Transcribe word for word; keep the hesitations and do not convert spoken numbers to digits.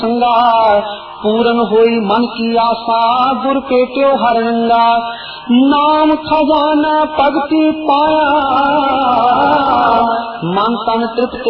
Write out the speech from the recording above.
संगा पूरन होई मन की आशा गुर पेट्यो हर रंगा नाम खजाना भगति पाया मन तन तृप्त